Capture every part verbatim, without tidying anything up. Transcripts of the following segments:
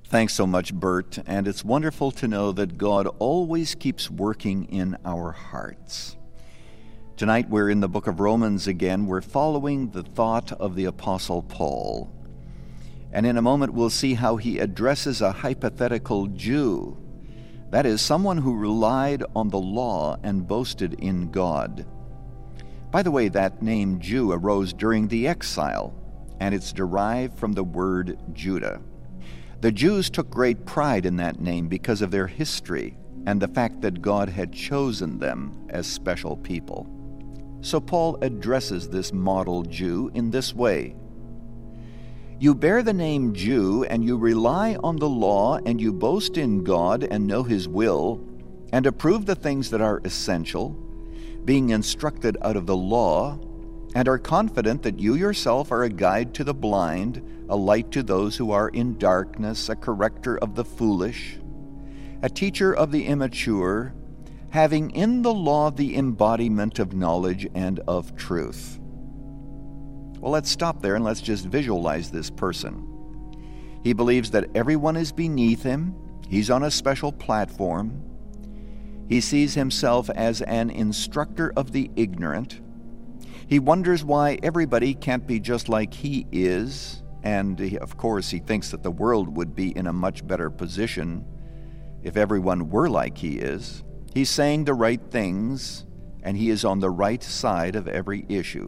Thanks so much, Bert, and it's wonderful to know that God always keeps working in our hearts. Tonight we're in the book of Romans again. We're following the thought of the Apostle Paul. And in a moment we'll see how he addresses a hypothetical Jew. That is, someone who relied on the law and boasted in God. By the way, that name Jew arose during the exile, and it's derived from the word Judah. The Jews took great pride in that name because of their history and the fact that God had chosen them as special people. So Paul addresses this model Jew in this way. You bear the name Jew, and you rely on the law, and you boast in God and know His will, and approve the things that are essential, being instructed out of the law, and are confident that you yourself are a guide to the blind, a light to those who are in darkness, a corrector of the foolish, a teacher of the immature, having in the law the embodiment of knowledge and of truth. Well, let's stop there and let's just visualize this person. He believes that everyone is beneath him. He's on a special platform. He sees himself as an instructor of the ignorant. He wonders why everybody can't be just like he is, and he, of course he thinks that the world would be in a much better position if everyone were like he is. He's saying the right things, and he is on the right side of every issue.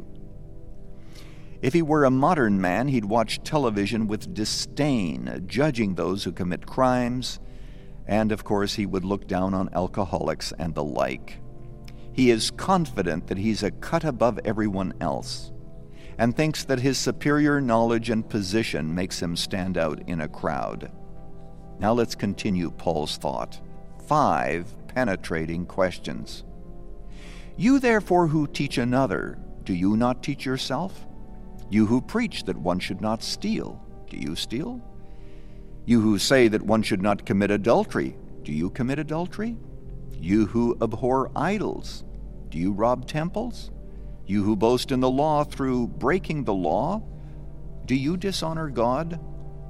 If he were a modern man, he'd watch television with disdain, judging those who commit crimes, and of course he would look down on alcoholics and the like. He is confident that he's a cut above everyone else, and thinks that his superior knowledge and position makes him stand out in a crowd. Now let's continue Paul's thought. Five penetrating questions. You therefore who teach another, do you not teach yourself? You who preach that one should not steal, do you steal? You who say that one should not commit adultery, do you commit adultery? You who abhor idols, do you rob temples? You who boast in the law through breaking the law, do you dishonor God?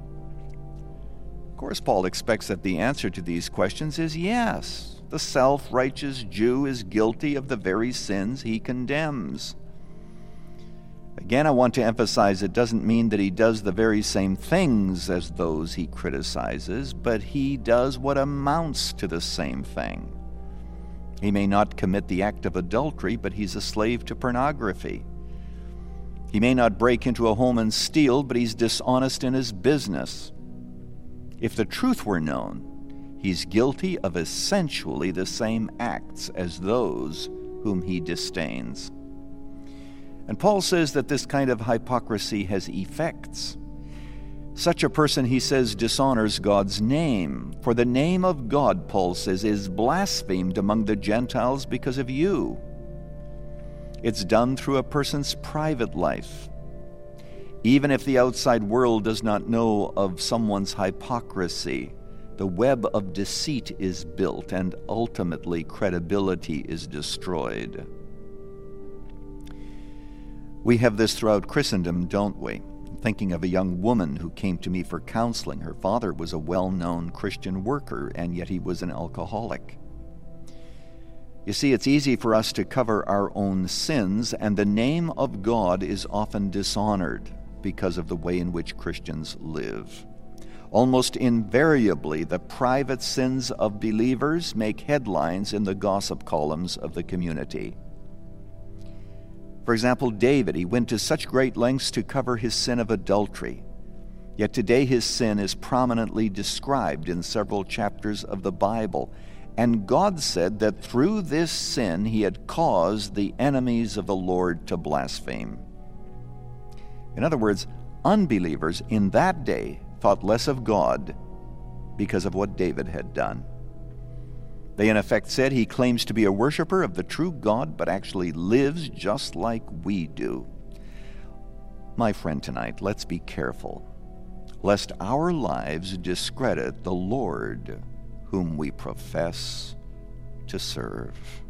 Of course, Paul expects that the answer to these questions is yes. The self-righteous Jew is guilty of the very sins he condemns. Again, I want to emphasize it doesn't mean that he does the very same things as those he criticizes, but he does what amounts to the same thing. He may not commit the act of adultery, but he's a slave to pornography. He may not break into a home and steal, but he's dishonest in his business. If the truth were known, he's guilty of essentially the same acts as those whom he disdains. And Paul says that this kind of hypocrisy has effects. Such a person, he says, dishonors God's name. For the name of God, Paul says, is blasphemed among the Gentiles because of you. It's done through a person's private life. Even if the outside world does not know of someone's hypocrisy, the web of deceit is built, and ultimately credibility is destroyed. We have this throughout Christendom, don't we? Thinking of a young woman who came to me for counseling. Her father was a well-known Christian worker, and yet he was an alcoholic. You see, it's easy for us to cover our own sins, and the name of God is often dishonored because of the way in which Christians live. Almost invariably, the private sins of believers make headlines in the gossip columns of the community. For example, David, he went to such great lengths to cover his sin of adultery. Yet today his sin is prominently described in several chapters of the Bible. And God said that through this sin he had caused the enemies of the Lord to blaspheme. In other words, unbelievers in that day thought less of God because of what David had done. They in effect said he claims to be a worshiper of the true God, but actually lives just like we do. My friend, tonight, let's be careful, lest our lives discredit the Lord whom we profess to serve.